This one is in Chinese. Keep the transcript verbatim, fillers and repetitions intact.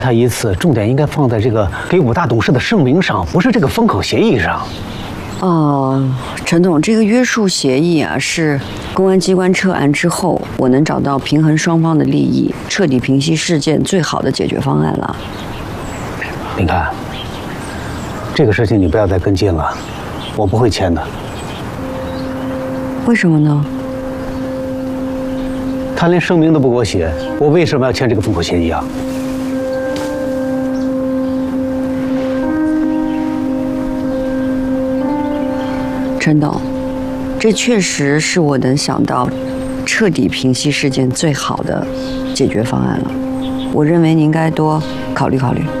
他一次，重点应该放在这个给五大董事的声明上，不是这个封口协议上。 哦，陈总，这个约束协议啊，是公安机关撤案之后，我能找到平衡双方的利益、彻底平息事件最好的解决方案了。 你看，这个事情你不要再跟进了，我不会签的。 为什么呢？ 他连声明都不给我写，我为什么要签这个封口协议啊？ 陈董，这确实是我能想到彻底平息事件最好的解决方案了。我认为你应该多考虑考虑。